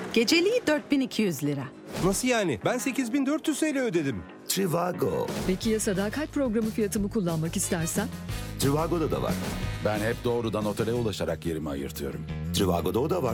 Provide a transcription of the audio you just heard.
Geceliği 4200 lira. Nasıl yani? Ben 8400 TL ödedim. Trivago. Peki ya sadakat programı fiyatımı kullanmak istersen? Trivago'da da var. Ben hep doğrudan otele ulaşarak yerimi ayırtıyorum. Trivago'da o da var.